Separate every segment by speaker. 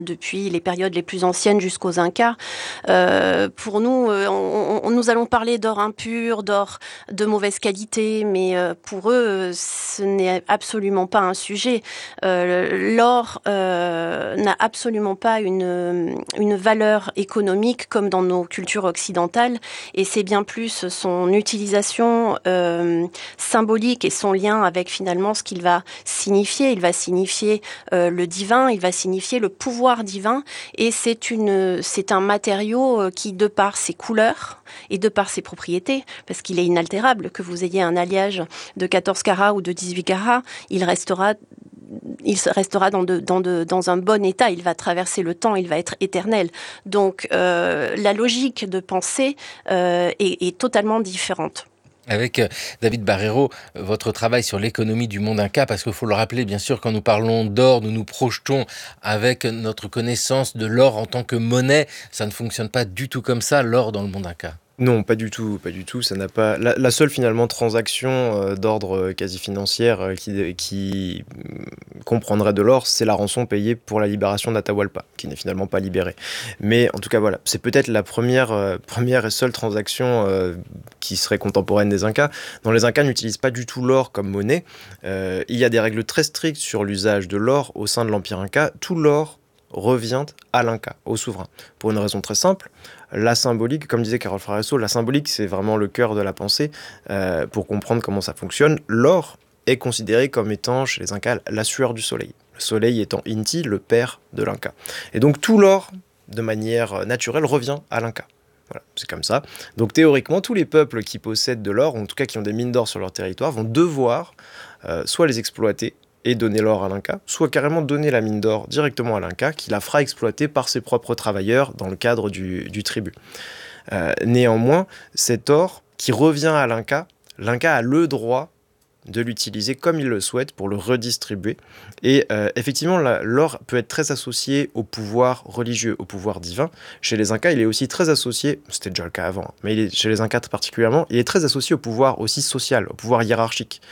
Speaker 1: depuis les périodes les plus anciennes jusqu'aux Incas. Pour nous, nous allons parler d'or impur, d'or de mauvaise qualité, mais pour eux, ce n'est absolument pas un sujet. L'or n'a absolument pas une valeur économique comme dans nos cultures occidentales, et c'est bien plus son utilisation symbolique et son lien avec finalement ce qu'il va signifier. Il va signifier le divin, il va signifier le pouvoir divin, et c'est un matériau qui, de par ses couleurs et de par ses propriétés, parce qu'il est inaltérable, que vous ayez un alliage de 14 carats ou de 18 carats, il restera dans un bon état, il va traverser le temps, il va être éternel. Donc la logique de pensée est totalement différente.
Speaker 2: Avec David Barreiro, votre travail sur l'économie du monde Inca, parce qu'il faut le rappeler, bien sûr, quand nous parlons d'or, nous nous projetons avec notre connaissance de l'or en tant que monnaie. Ça ne fonctionne pas du tout comme ça, l'or dans le monde Inca.
Speaker 3: Non, pas du tout. Ça n'a pas. La seule finalement transaction d'ordre quasi financière qui comprendrait de l'or, c'est la rançon payée pour la libération d'Atahualpa, qui n'est finalement pas libérée. Mais en tout cas, voilà, c'est peut-être la première et seule transaction qui serait contemporaine des Incas. Dans les Incas n'utilisent pas du tout l'or comme monnaie. Il y a des règles très strictes sur l'usage de l'or au sein de l'Empire Inca. Tout l'or revient à l'Inca, au souverain. Pour une raison très simple, la symbolique, comme disait Carol Fraresso, la symbolique c'est vraiment le cœur de la pensée pour comprendre comment ça fonctionne. L'or est considéré comme étant chez les Incas la sueur du soleil. Le soleil étant Inti, le père de l'Inca. Et donc tout l'or, de manière naturelle, revient à l'Inca. Voilà, c'est comme ça. Donc théoriquement, tous les peuples qui possèdent de l'or, ou en tout cas qui ont des mines d'or sur leur territoire, vont devoir soit les exploiter et donner l'or à l'Inca, soit carrément donner la mine d'or directement à l'Inca, qui la fera exploiter par ses propres travailleurs dans le cadre du tribut. Néanmoins, cet or qui revient à l'Inca a le droit de l'utiliser comme il le souhaite pour le redistribuer. Et effectivement, l'or peut être très associé au pouvoir religieux, au pouvoir divin. Chez les Incas, il est aussi très associé, c'était déjà le cas avant, mais chez les Incas particulièrement, il est très associé au pouvoir aussi social, au pouvoir hiérarchique.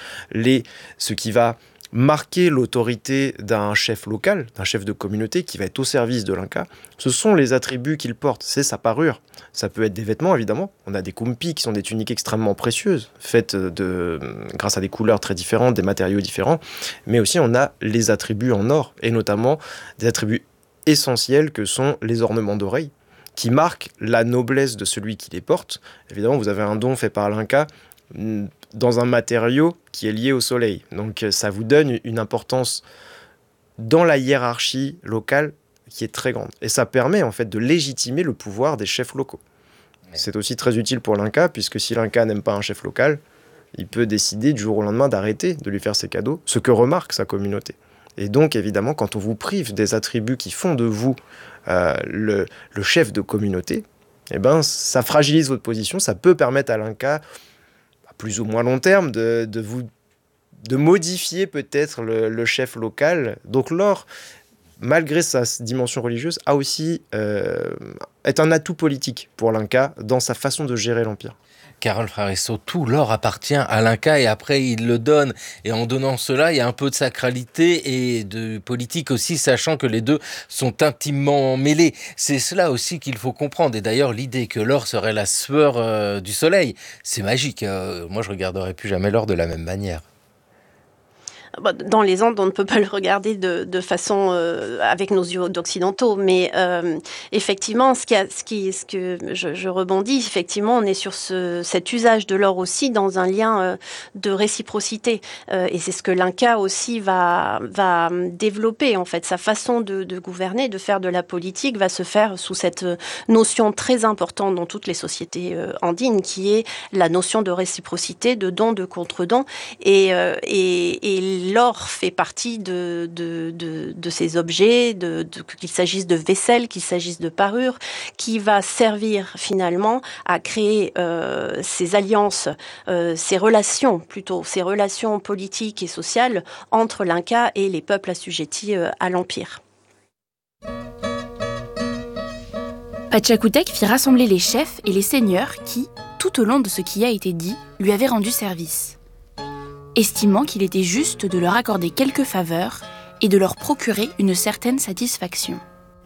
Speaker 3: Ce qui va marquer l'autorité d'un chef local, d'un chef de communauté qui va être au service de l'Inca, ce sont les attributs qu'il porte, c'est sa parure. Ça peut être des vêtements, évidemment. On a des kumpis qui sont des tuniques extrêmement précieuses, faites grâce à des couleurs très différentes, des matériaux différents, mais aussi on a les attributs en or, et notamment des attributs essentiels que sont les ornements d'oreilles, qui marquent la noblesse de celui qui les porte. Évidemment, vous avez un don fait par l'Inca dans un matériau qui est lié au soleil. Donc ça vous donne une importance dans la hiérarchie locale qui est très grande. Et ça permet en fait de légitimer le pouvoir des chefs locaux. C'est aussi très utile pour l'Inca, puisque si l'Inca n'aime pas un chef local, il peut décider du jour au lendemain d'arrêter de lui faire ses cadeaux, ce que remarque sa communauté. Et donc évidemment, quand on vous prive des attributs qui font de vous le chef de communauté, eh ben, ça fragilise votre position, ça peut permettre à l'Inca, plus ou moins long terme, de modifier peut-être le chef local. Donc l'or, malgré sa dimension religieuse, a aussi est un atout politique pour l'Inca dans sa façon de gérer l'Empire.
Speaker 2: Carol Fraresso, tout l'or appartient à l'Inca et après il le donne. Et en donnant cela, il y a un peu de sacralité et de politique aussi, sachant que les deux sont intimement mêlés. C'est cela aussi qu'il faut comprendre. Et d'ailleurs, l'idée que l'or serait la sueur du soleil, c'est magique. Moi, je regarderai plus jamais l'or de la même manière.
Speaker 1: Dans les Andes, on ne peut pas le regarder de façon avec nos yeux d'occidentaux, mais effectivement, ce que je rebondis, effectivement, on est sur cet usage de l'or aussi dans un lien de réciprocité, et c'est ce que l'Inca aussi va développer en fait. Sa façon de gouverner, de faire de la politique, va se faire sous cette notion très importante dans toutes les sociétés andines, qui est la notion de réciprocité, de don, de contre-don, et l'or fait partie de ces objets, qu'il s'agisse de vaisselle, qu'il s'agisse de parure, qui va servir finalement à créer ces alliances, ces relations politiques et sociales entre l'Inca et les peuples assujettis à l'Empire.
Speaker 4: Pachacútec fit rassembler les chefs et les seigneurs qui, tout au long de ce qui a été dit, lui avaient rendu service, estimant qu'il était juste de leur accorder quelques faveurs et de leur procurer une certaine satisfaction.